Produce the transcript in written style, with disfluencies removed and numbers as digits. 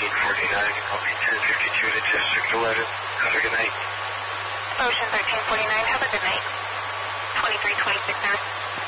Call me 1052 to District 11. Have a good night. Ocean 1349, have a good night. 2326 Earth.